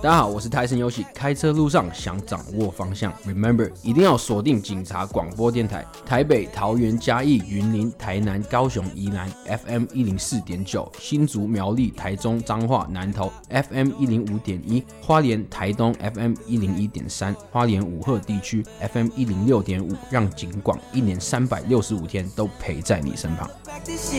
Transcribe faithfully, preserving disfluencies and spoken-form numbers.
大家好，我是泰森游喜。开车路上想掌握方向 ，Remember 一定要锁定警察广播电台，台北、桃园、嘉义、云林、台南、高雄、宜兰 F M 一零四点九，新竹、苗栗、台中、彰化、南投 F M 一零五点一，花莲、台东 F M 一零一点三，花莲武鹤地区 F M 一零六点五，让警广一年三百六十五天都陪在你身旁。